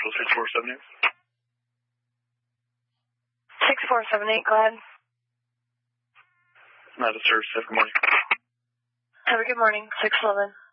Capital 6478. 6478, go ahead. Not a service. Have a good morning. Have a good morning. 611.